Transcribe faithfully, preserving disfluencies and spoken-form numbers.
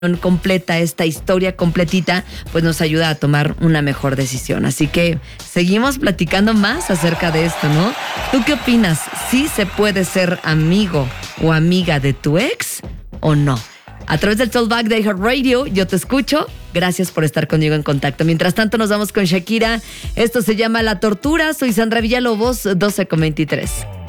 completa, esta historia completita, pues nos ayuda a tomar una mejor decisión. Así que seguimos platicando más acerca de esto, ¿no? ¿Tú qué opinas? ¿Sí se puede ser amigo o amiga de tu ex o no? A través del Talkback de iHeartRadio, yo te escucho. Gracias por estar conmigo en contacto. Mientras tanto, nos vamos con Shakira. Esto se llama La Tortura. Soy Sandra Villalobos, doce con veintitrés.